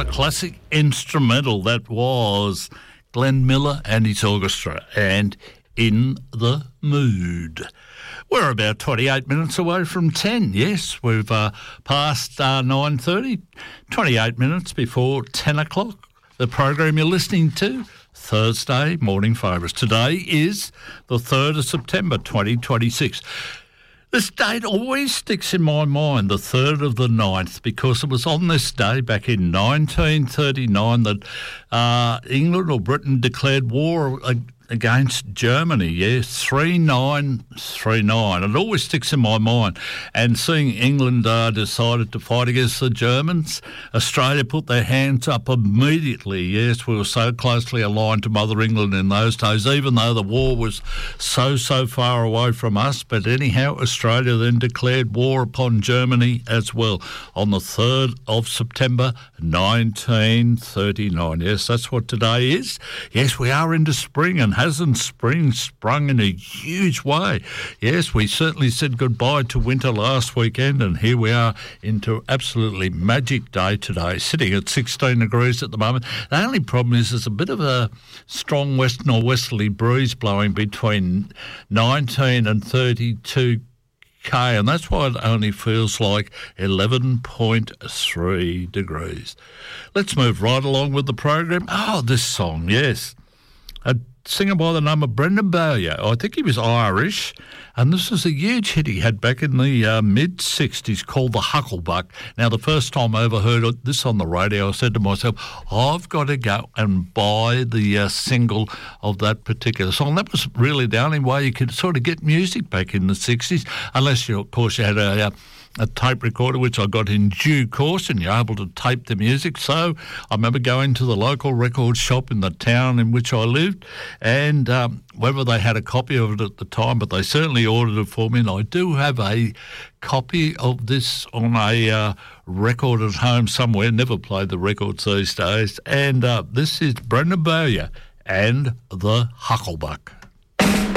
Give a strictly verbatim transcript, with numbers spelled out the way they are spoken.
classic instrumental. That was Glenn Miller and his orchestra, and In the Mood. We're about twenty-eight minutes away from ten. Yes, we've uh, passed uh, nine thirty, twenty-eight minutes before ten o'clock. The program you're listening to, Thursday Morning Favourites. Today is the third of September twenty twenty-six. This date always sticks in my mind, the third of the ninth, because it was on this day back in nineteen thirty-nine that uh, England or Britain declared war against Germany. Yeah, three nine three nine. It always sticks in my mind. And seeing England uh, decided to fight against the Germans, Australia put their hands up immediately. Yes, we were so closely aligned to Mother England in those days, even though the war was so, so far away from us. But anyhow, Australia then declared war upon Germany as well on the third of September nineteen thirty-nine. Yes, that's what today is. Yes, we are into spring, and hasn't spring sprung in a huge way? Yes, we certainly said goodbye to winter last weekend, and here we are into absolutely magic day today, sitting at sixteen degrees at the moment. The only problem is there's a bit of a strong west northwesterly breeze blowing between nineteen and thirty-two K, and that's why it only feels like eleven point three degrees. Let's move right along with the program. Oh, this song, yes. A singer by the name of Brendan Bowyer. I think he was Irish, and this is a huge hit he had back in the uh, mid-sixties called The Hucklebuck. Now, the first time I ever heard this on the radio, I said to myself, I've got to go and buy the uh, single of that particular song. That was really the only way you could sort of get music back in the sixties, unless, you, of course, you had a... Uh, a tape recorder, which I got in due course, and you're able to tape the music. So I remember going to the local record shop in the town in which I lived, and um, whether they had a copy of it at the time, but they certainly ordered it for me, and I do have a copy of this on a uh, record at home somewhere. Never played the records these days. And uh, this is Brendan Bowyer and The Hucklebuck.